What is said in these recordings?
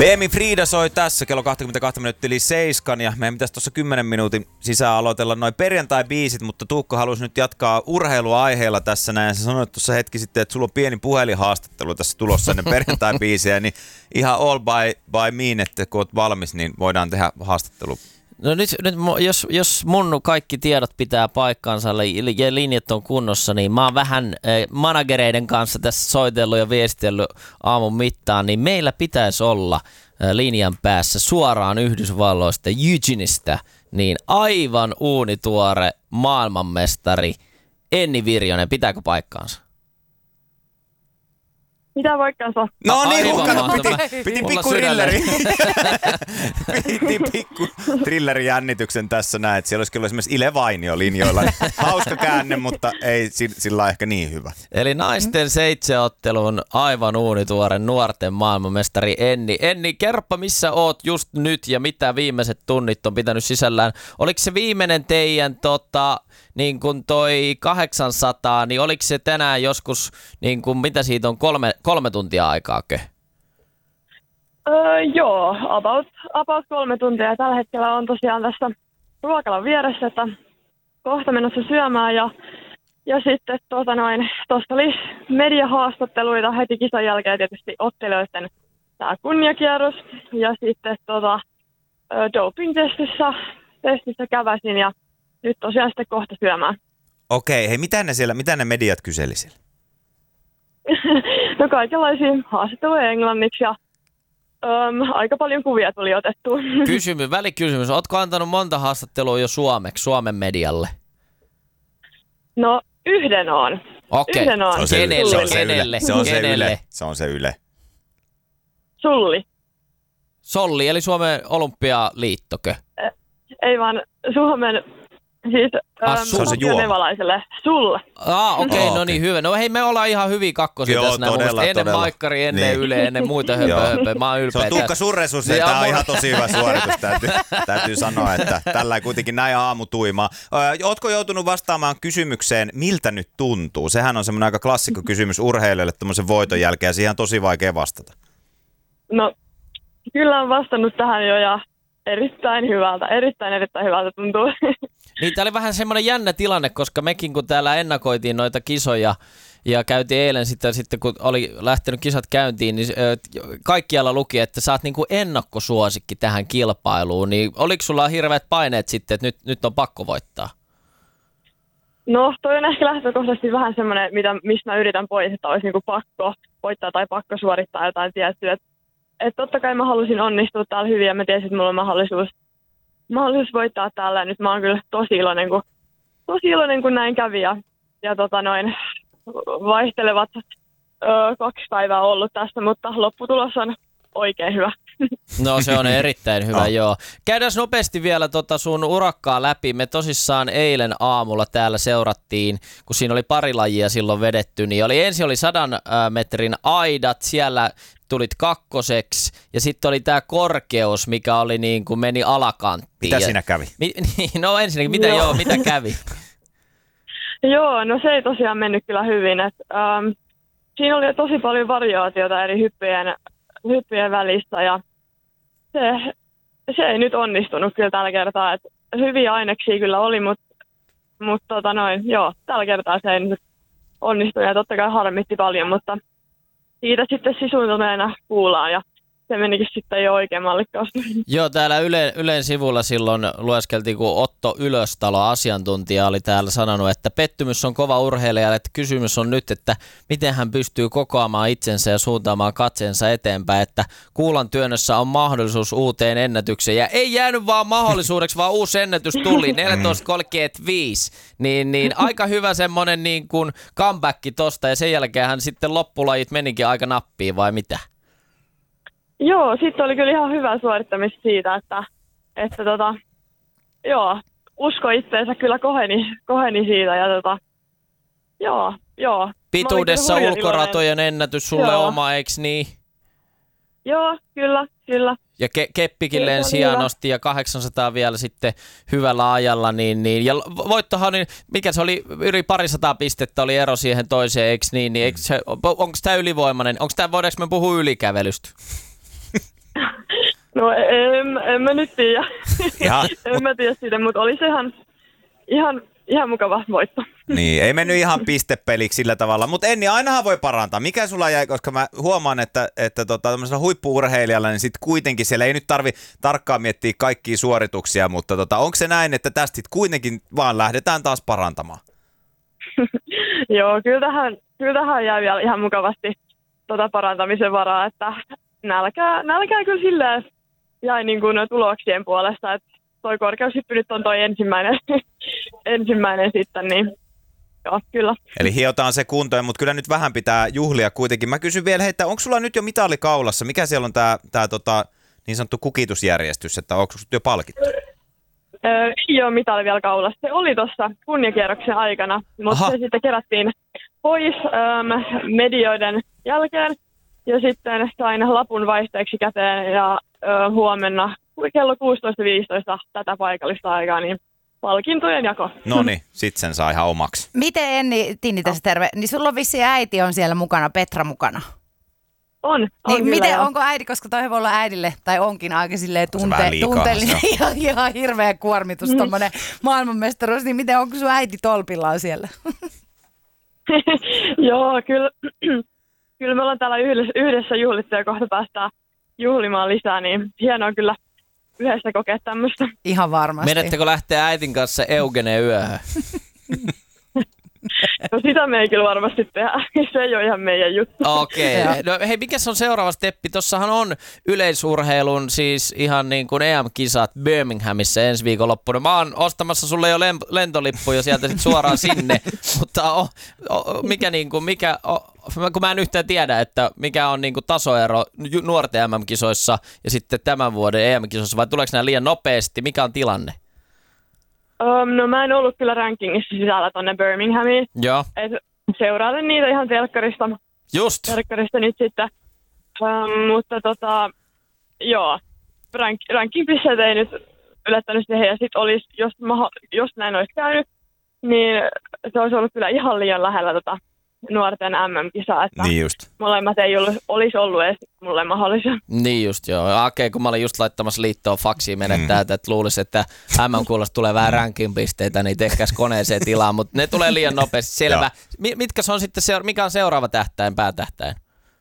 BMI Frida soi tässä kello 22 minuuttia yli 7 ja meidän pitäisi tuossa 10 minuutin sisään aloitella noin perjantai-biisit, mutta Tuukka halusi nyt jatkaa urheiluaiheella tässä näin. Sä sanoit tuossa hetki sitten, että sulla on pieni puhelinhaastattelu tässä tulossa ennen perjantai-biisiä, niin ihan all by me, että kun oot valmis, niin voidaan tehdä haastattelu. No nyt jos mun kaikki tiedot pitää paikkaansa ja linjat on kunnossa, niin mä oon vähän managereiden kanssa tässä soitellut ja viestellyt aamun mittaan, niin meillä pitäisi olla linjan päässä suoraan Yhdysvalloista, Eugeneista, niin aivan uunituore maailmanmestari Enni Virjonen. Pitääkö paikkaansa? Mitä paikkansa? No niin, piti pikku thrilleri. Piti pikku thrilleri jännityksen tässä näin, että siellä olisi kyllä esimerkiksi Ile Vainio linjoilla. Hauska käänne, mutta ei sillä ehkä niin hyvä. Eli naisten seitseottelun aivan uunituore nuorten maailmanmestari Enni. Enni, kerropa missä oot just nyt ja mitä viimeiset tunnit on pitänyt sisällään. Oliko se viimeinen teidän niin kuin toi 800, niin oliko se tänään joskus, niin kuin, mitä siitä on, 3 tuntia aikaakö? Joo, about 3 tuntia. Tällä hetkellä on tosiaan tässä ruokalan vieressä, että kohta menossa syömään ja sitten tuosta oli mediahaastatteluita heti kisan jälkeen tietysti ottelijoiden tämä kunniakierros ja sitten doping-testissä käväsin ja nyt tosiaan sitten kohta syömään. Okei, hei mitä ne mediat kyseli siellä? No kaikenlaisia haastatteluja englanniksi ja aika paljon kuvia tuli otettu. Välikysymys. Ootko antanut monta haastattelua jo suomeksi, Suomen medialle? No yhden on. Okei. Yhden on. Kenelle? Se on se Yle. Solli, eli Suomen Olympialiittokö? Ei vaan Suomen, siis nevalaiselle. Okei, no niin hyvä. No hei, me ollaan ihan hyviä kakkosia tässä näin. Ennen Maikkari, ennen Yle, ennen muita höpö. Mä oon ylpeä. Se on Tuukka sun resurssi, tämä on ihan tosi hyvä suoritus, täytyy sanoa, että tällä kuitenkin näin aamutuimaa. Ootko joutunut vastaamaan kysymykseen, miltä nyt tuntuu? Sehän on semmoinen aika klassikko kysymys urheilijoille tämmöisen voiton jälkeen, ja siihen on tosi vaikea vastata. No, kyllä on vastannut tähän jo, ja erittäin hyvältä tuntuu. Niin, tää oli vähän semmoinen jännä tilanne, koska mekin kun täällä ennakoitiin noita kisoja ja käytiin eilen sitten kun oli lähtenyt kisat käyntiin, niin kaikkialla luki, että sä oot niinku ennakkosuosikki tähän kilpailuun, niin oliko sulla hirveät paineet sitten, että nyt on pakko voittaa? No, toi on ehkä lähtökohtaisesti vähän semmoinen, mistä mä yritän pois, että olisi niinku pakko voittaa tai pakko suorittaa jotain tiettyä. Että totta kai mä halusin onnistua täällä hyvin ja mä tiesin, että mulla on mahdollisuus voittaa täällä. Ja nyt mä oon kyllä tosi iloinen, kun näin kävi. Ja vaihtelevat 2 päivää ollut tässä, mutta lopputulos on oikein hyvä. No se on erittäin hyvä, joo. Käydään nopeasti vielä sun urakkaa läpi. Me tosissaan eilen aamulla täällä seurattiin, kun siinä oli pari lajia silloin vedetty, niin ensin oli 100 metrin aidat, siellä tulit 2. ja sitten oli tämä korkeus, mikä oli niin kuin meni alakanttiin. Mitä siinä kävi? No ensinnäkin, mitä kävi? Joo, no se ei tosiaan mennyt kyllä hyvin. Siinä oli tosi paljon variaatiota eri hyppyjen välissä ja se ei nyt onnistunut kyllä tällä kertaa. Hyviä aineksia kyllä oli, mutta tällä kertaa se ei nyt onnistunut ja totta kai harmitti paljon, mutta siitä sitten sisuuntuneena kuullaan ja se menikin sitten jo oikein mallikkaasti. Joo, täällä Ylen sivulla silloin lueskeltiin, kun Otto Ylöstalo, asiantuntija, oli täällä sanonut, että pettymys on kova urheilija, että kysymys on nyt, että miten hän pystyy kokoamaan itsensä ja suuntaamaan katseensa eteenpäin, että kuulan työnnössä on mahdollisuus uuteen ennätykseen. Ja ei jäänyt vaan mahdollisuudeksi, vaan uusi ennätys tuli, 14.35. Niin aika hyvä semmoinen niin kuin comeback tosta ja sen jälkeen hän sitten loppulajit menikin aika nappiin vai mitä? Joo, sitten oli kyllä ihan hyvä suorittamista siitä, että usko itseensä kyllä koheni siitä ja joo. Pituudessa ulkoratojen ennätys sulle oma, eiks niin? Joo, kyllä. Ja keppikin lensi hienosti ja 800 vielä sitten hyvällä ajalla. Niin. Ja voittohan, niin mikä se oli, yli 200 pistettä oli ero siihen toiseen, eikö niin? Onko tämä ylivoimainen? Voidaanko me puhua ylikävelystä? No en mä nyt tiedä. Jaha, En mä tiedä siitä, mutta oli se ihan mukava voitto. Niin, ei mennyt ihan pistepeliksi sillä tavalla, mutta Enni, ainahan voi parantaa. Mikä sulla jäi, koska mä huomaan, että tämmöisellä huippu-urheilijalla, niin sitten kuitenkin siellä ei nyt tarvi tarkkaan miettiä kaikkia suorituksia, mutta onko se näin, että tästä sit kuitenkin vaan lähdetään taas parantamaan? Joo, kyllä tähän jää vielä ihan mukavasti parantamisen varaa, että nälkää kyllä silleen jäi niin kuin tuloksien puolesta, että toi korkeushyppy nyt on toi ensimmäinen sitten, niin joo, kyllä. Eli hiotaan se kuntoon, mutta kyllä nyt vähän pitää juhlia kuitenkin. Mä kysyn vielä, että onko sulla nyt jo mitali kaulassa? Mikä siellä on tää niin sanottu kukitusjärjestys, että onko sut jo palkittu? Ei ole mitali vielä kaulassa. Se oli tuossa kunniakierroksen aikana, mutta se sitten kerättiin pois medioiden jälkeen. Ja sitten sain lapun vaihteeksi käteen ja huomenna kello 16.15 tätä paikallista aikaa, niin palkintojen jako. Noniin, sit sen saa ihan omaksi. Miten Enni, Tinni tässä terve, niin sulla on vissiin äiti on siellä mukana, Petra mukana. On Niin kyllä, miten, onko äiti, koska toi voi olla äidille, tai onkin aika silleen tunteellinen ja ihan hirveä kuormitus, tommonen maailmanmestaruus, niin miten, onko sun äiti tolpillaan siellä? Joo, kyllä me ollaan täällä yhdessä juhlittu ja kohta päästään juhlimaan lisää, niin hienoa kyllä yhdessä kokea tämmöistä. Ihan varmasti. Menettekö lähteä äitin kanssa Eugeneen yöhön? No sitä me ei kyllä varmasti tehdä. Se ei ole ihan meidän juttu. Okei. No hei, mikä on seuraava steppi? Tossahan on yleisurheilun siis ihan niin kuin EM-kisat Birminghamissa ensi viikonloppuna. Mä oon ostamassa sulle jo lentolippuja sieltä sit suoraan sinne, mutta kun mä en yhtään tiedä, että mikä on niin kuin tasoero nuorten MM-kisoissa ja sitten tämän vuoden EM-kisoissa, vai tuleeko nämä liian nopeasti? Mikä on tilanne? No mä en ollut kyllä rankingissa sisällä tonne Birminghamiin. Joo. Et seurailen niitä ihan telkkarista. Just. Telkkarista nyt sitten. Mutta joo, ranking-pisteet ei nyt yllättänyt siihen. Ja sit olisi, jos näin olisi käynyt, niin se olisi ollut kyllä ihan liian lähellä nuorten MM-kisaa, että niin just. Molemmat ei olisi ollut edes mulle mahdollisia. Niin just joo. Okei, kun mä olin just laittamassa liittoon faksia menettää, että luulisi, että MM-kuulosta tulee vähän ranking-pisteitä, niin tehkäs koneeseen tilaa, mutta ne tulee liian nopeasti. Selvä. Mitkä on sitten mikä on seuraava päätähtäin?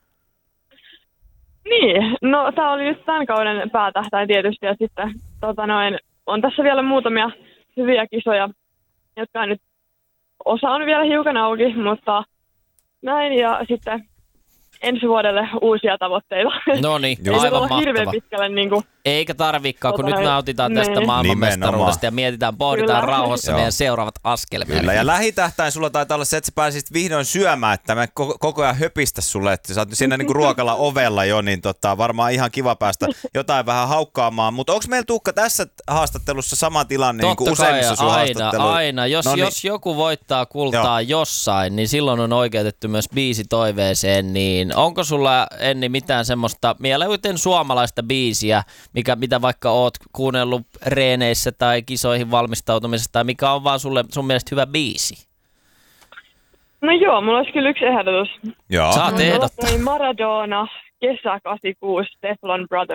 Niin, no tää oli nyt tämän kauden päätähtäin tietysti ja sitten on tässä vielä muutamia hyviä kisoja, jotka nyt osa on vielä hiukan auki, mutta näin ja sitten ensi vuodelle uusia tavoitteita. No niin, aivan mahtava. Hirveän pitkälle eikä tarvikaan, kun nyt nautitaan tästä maailmanmestaruudesta ja pohditaan kyllä rauhassa meidän seuraavat askelmat. Kyllä, ja lähitähtäin sulla taitaa olla se, että sä pääsisit vihdoin syömään, että mä koko ajan höpistä sulle, että sä oot siinä niinku ruokalla ovella jo, niin varmaan ihan kiva päästä jotain vähän haukkaamaan. Mutta onko meillä Tuukka tässä haastattelussa sama tilanne niin kuin useimmissa sun haastatteluissa? Aina. Jos joku voittaa kultaa jossain, niin silloin on oikeutettu myös biisi toiveeseen, niin onko sulla, Enni, mitään semmoista mieluiten suomalaista biisiä, mitä vaikka oot kuunnellut reeneissä tai kisoihin valmistautumisesta, tai mikä on vaan sun mielestä hyvä biisi? No joo, mulla olisi kyllä yksi ehdotus. Joo. Saat ehdottaa. Maradona, kesä 86, Teflon Brothers.